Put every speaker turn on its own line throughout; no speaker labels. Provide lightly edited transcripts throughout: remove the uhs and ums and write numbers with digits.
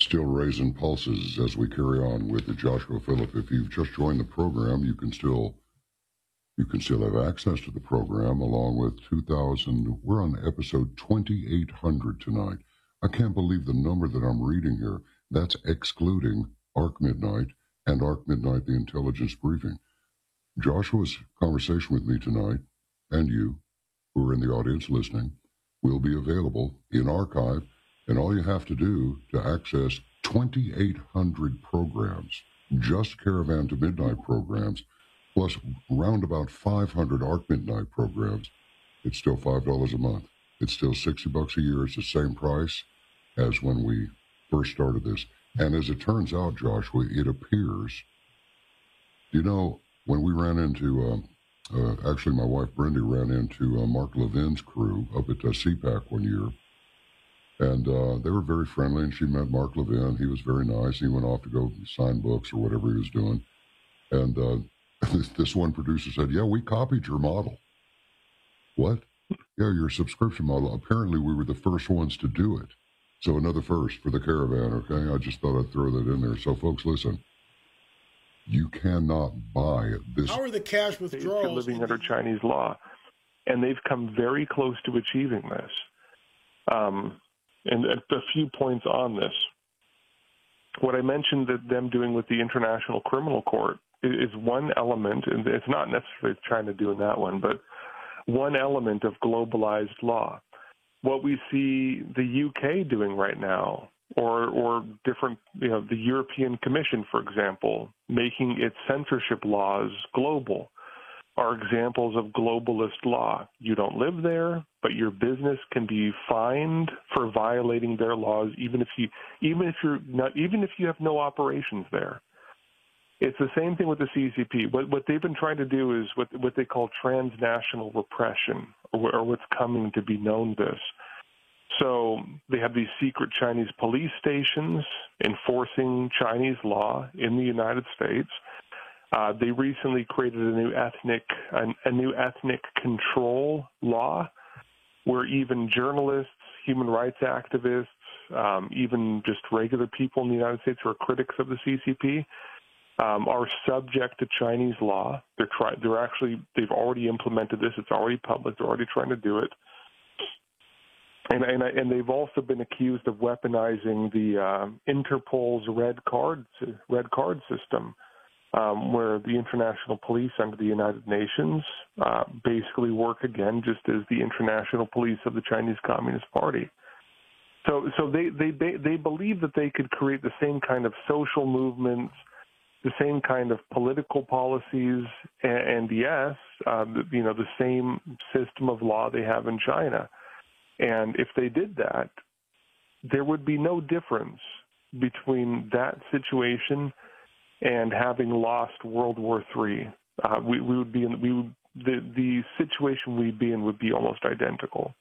Still raising pulses as we carry on with the Joshua Phillip. If you've just joined the program, you can still have access to the program along with 2,000. We're on episode 2,800 tonight. I can't believe the number that I'm reading here. That's excluding Arc Midnight and Arc Midnight, the intelligence briefing. Joshua's conversation with me tonight, and you, who are in the audience listening, will be available in archive. And all you have to do to access 2,800 programs, just Caravan to Midnight programs, plus round about 500 Arc Midnight programs, it's still $5 a month. It's still $60 a year. It's the same price as when we first started this. And as it turns out, Joshua, it appears, when we ran into, actually my wife Brenda ran into Mark Levin's crew up at CPAC one year. And they were very friendly, and she met Mark Levin. He was very nice. He went off to go sign books or whatever he was doing. And this one producer said, yeah, we copied your model. What? Yeah, your subscription model. Apparently, we were the first ones to do it. So another first for the Caravan, okay? I just thought I'd throw that in there. So, folks, listen. You cannot buy this.
How are the cash withdrawals?
Living under Chinese law. And they've come very close to achieving this. And a few points on this. What I mentioned that them doing with the International Criminal Court is one element, and it's not necessarily China doing that one, but one element of globalized law. What we see the UK doing right now, or different, the European Commission, for example, making its censorship laws global, are examples of globalist law. You don't live there, but your business can be fined for violating their laws, even if you have no operations there. It's the same thing with the CCP. What they've been trying to do is what they call transnational repression, or what's coming to be known this. So they have these secret Chinese police stations enforcing Chinese law in the United States. They recently created a new ethnic control law, where even journalists, human rights activists, even just regular people in the United States who are critics of the CCP, are subject to Chinese law. They've already implemented this. It's already public. They're already trying to do it. And they've also been accused of weaponizing the Interpol's red card system. Where the international police under the United Nations basically work again just as the international police of the Chinese Communist Party. So they believe that they could create the same kind of social movements, the same kind of political policies, and yes, the same system of law they have in China. And if they did that, there would be no difference between that situation and having lost World War III. The situation we'd be in would be almost identical.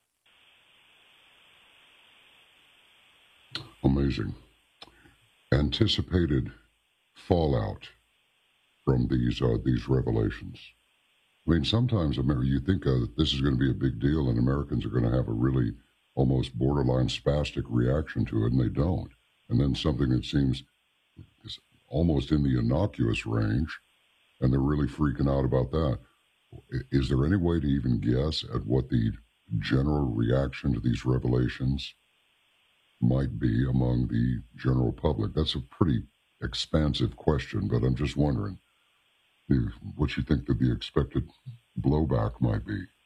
Amazing. Anticipated fallout from these revelations. I mean, sometimes you think that this is going to be a big deal and Americans are going to have a really almost borderline spastic reaction to it, and they don't. And then something that seems almost in the innocuous range, and they're really freaking out about that. Is there any way to even guess at what the general reaction to these revelations might be among the general public? That's a pretty expansive question, but I'm just wondering what you think that the expected blowback might be.